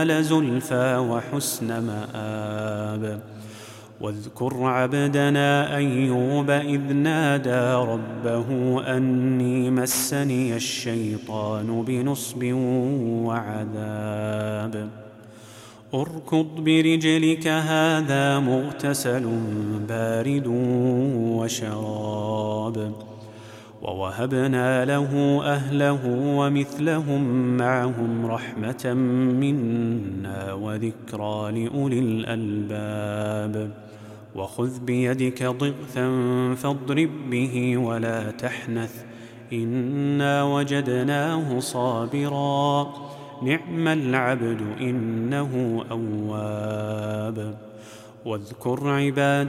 لزلفى وحسن مآب. واذكر عبدنا أيوب إذ نادى ربه أني مسني الشيطان بنصب وعذاب. اركض برجلك هذا مغتسل بارد وشراب. ووهبنا له أهله ومثلهم معهم رحمة منا وذكرى لأولي الألباب. وخذ بيدك ضغثا فاضرب به ولا تحنث إنا وجدناه صابرا نعم العبد إنه أواب. واذكر عبادنا